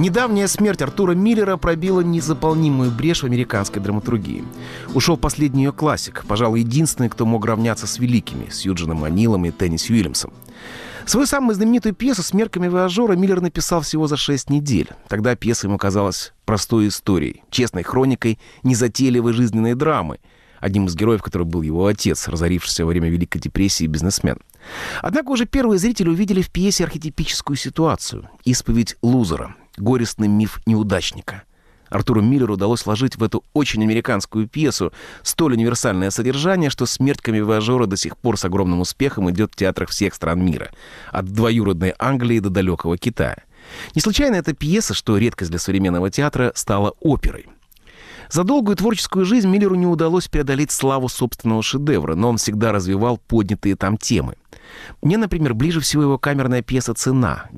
Недавняя смерть Артура Миллера пробила незаполнимую брешь в американской драматургии. Ушел последний ее классик, пожалуй, единственный, кто мог равняться с великими, с Юджином О'Нилом и Тенниси Уильямсом. Свою самую знаменитую пьесу «Смерть камевояжера» Миллер написал всего за 6 недель. Тогда пьеса ему казалась простой историей, честной хроникой незатейливой жизненной драмы, одним из героев которой был его отец, разорившийся во время Великой депрессии бизнесмен. Однако уже первые зрители увидели в пьесе архетипическую ситуацию – исповедь лузера, горестный миф неудачника. Артуру Миллеру удалось вложить в эту очень американскую пьесу столь универсальное содержание, что «Смерть камевояжера» до сих пор с огромным успехом идет в театрах всех стран мира, от двоюродной Англии до далекого Китая. Не случайно эта пьеса, что редкость для современного театра, стала оперой. За долгую творческую жизнь Миллеру не удалось преодолеть славу собственного шедевра, но он всегда развивал поднятые там темы. Мне, например, ближе всего его камерная пьеса «Цена»,